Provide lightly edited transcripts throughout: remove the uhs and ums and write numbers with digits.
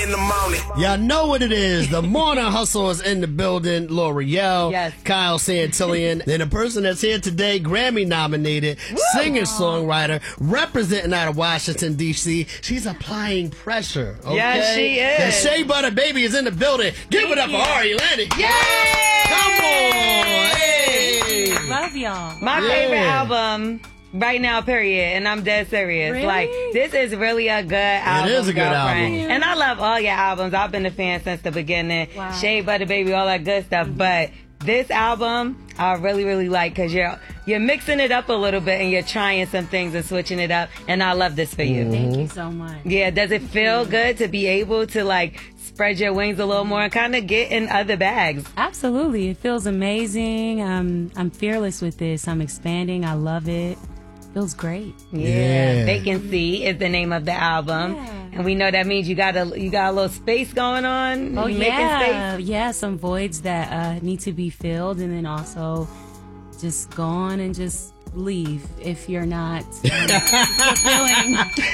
in the morning. Y'all know what it is. The Morning Hustle is in the building. L'Oreal, Yes. Kyle Santillian, and the person that's here today, Grammy-nominated singer-songwriter, representing out of Washington, D.C. She's applying pressure. Okay? Yes, she is. And Shea Butter Baby is in the building. Give it up for Ari Lennox. Yay! Come on. Hey. Love y'all. My favorite album right now, period. And I'm dead serious. Really? Like, this is really a good album. It is a good girlfriend. album. And I love all your albums. I've been a fan since the beginning. Wow. Shea Butter Baby, all that good stuff. But this album, I really, really like because you're mixing it up a little bit and you're trying some things and switching it up. And I love this for you. Thank you so much. Yeah, does it feel good to be able to like spread your wings a little more and kind of get in other bags? Absolutely. It feels amazing. I'm fearless with this. I'm expanding. I love it. Feels great. Yeah. Vacancy is the name of the album. Yeah. And we know that means you got a little space going on. Oh, You making yeah. space? Yeah, some voids that need to be filled, and then also just go on and just leave if you're not fulfilling.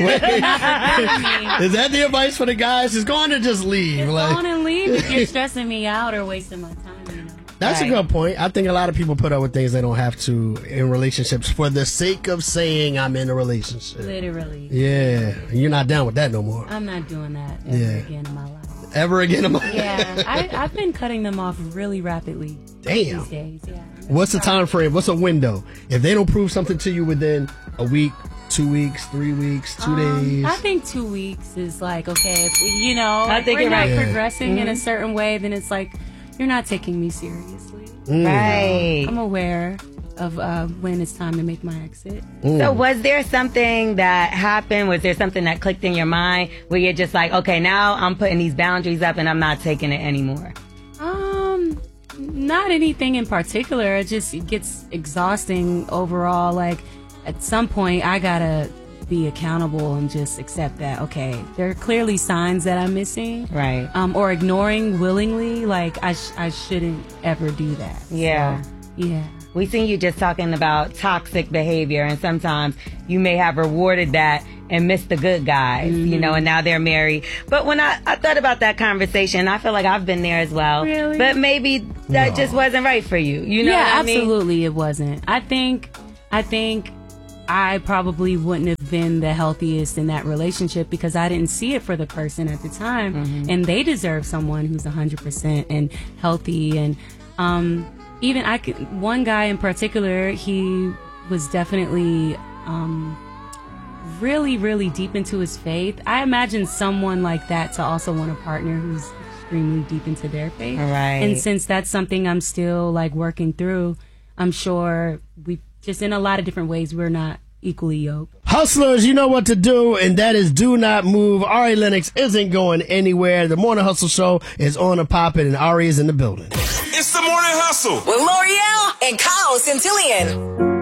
Is that the advice for the guys? Just go on and just leave. Just Like, go on and leave if you're stressing me out or wasting my time, you know. that's Right. a good point. I think a lot of people put up with things they don't have to in relationships for the sake of saying I'm in a relationship. Literally. Yeah, you're not down with that no more. I'm not doing that ever Yeah. again in my life. Ever again in my Yeah, I've been cutting them off really rapidly Damn. these days. Yeah. What's the time frame? What's a window? If they don't prove something to you within a week, 2 weeks, 3 weeks, 2 days. I think 2 weeks is like, okay, if, you know, I if think we're you're not right. Yeah. progressing in a certain way, then it's like, you're not taking me seriously. Right. I'm aware of when it's time to make my exit. So was there something that happened? Was there something that clicked in your mind where you're just like, okay, now I'm putting these boundaries up and I'm not taking it anymore? Not anything in particular. It gets exhausting overall. Like, at some point, I gotta be accountable and just accept that, okay, there are clearly signs that I'm missing. Right. Or ignoring willingly. Like, I shouldn't ever do that. Yeah. So, yeah. We seen you just talking about toxic behavior, and sometimes you may have rewarded that and missed the good guys, you know, and now they're married. But when I thought about that conversation, I feel like I've been there as well. Really? But maybe that just wasn't right for you. You know Yeah, what I mean? absolutely it wasn't. I think I probably wouldn't have been the healthiest in that relationship because I didn't see it for the person at the time. And they deserve someone who's 100% and healthy. And even one guy in particular, he was definitely really, really deep into his faith. I imagine someone like that to also want a partner who's extremely deep into their faith. Right. And since that's something I'm still like working through, I'm sure we just in a lot of different ways we're not equally yoked. Hustlers, you know what to do, and that is do not move. Ari Lennox isn't going anywhere. The Morning Hustle Show is on and popping, and Ari is in the building. It's the Morning Hustle With L'Oreal and Kyle Santillian.